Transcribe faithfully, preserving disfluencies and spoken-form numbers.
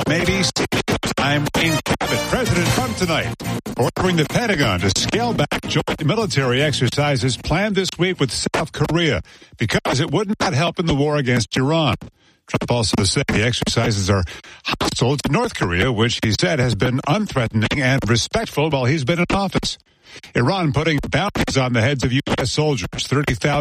A B C. I'm Wayne Cabot. President Trump tonight ordering the Pentagon to scale back joint military exercises planned this week with South Korea because it would not help in the war against Iran. Trump also said the exercises are hostile to North Korea, which he said has been unthreatening and respectful while he's been in office. Iran putting bounties on the heads of U S soldiers, thirty thousand